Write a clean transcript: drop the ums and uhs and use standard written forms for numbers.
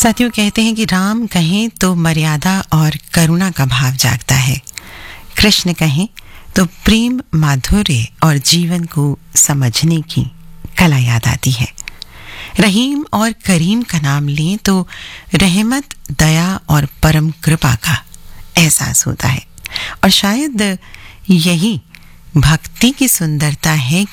साथियों, कहते हैं कि राम कहें तो मर्यादा और करुणा का भाव जागता है, कृष्ण कहें तो प्रेम, माधुर्य और जीवन को समझने की कला याद आती है। रहीम और करीम का नाम लें तो रहमत, दया और परम कृपा का एहसास होता है। और शायद यही भक्ति की सुंदरता है